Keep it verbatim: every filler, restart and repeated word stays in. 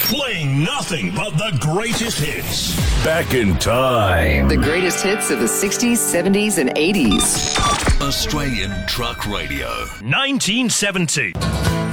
Playing nothing but the greatest hits. Back in time. The greatest hits of the sixties, seventies, and eighties. Australian Truck Radio. nineteen seventy.